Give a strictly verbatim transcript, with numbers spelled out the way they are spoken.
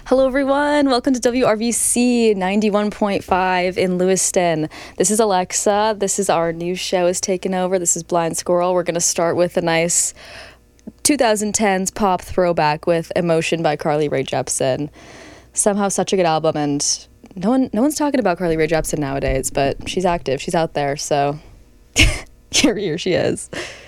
Hello, everyone. Welcome to W R V C ninety-one point five in Lewiston. This is Alexa. This is our new show is taken over. This is Blind Squirrel. We're going to start with a nice twenty tens pop throwback with Emotion by Carly Rae Jepsen. Somehow such a good album, and no one, no one's talking about Carly Rae Jepsen nowadays, but she's active. She's out there, so here, here she is.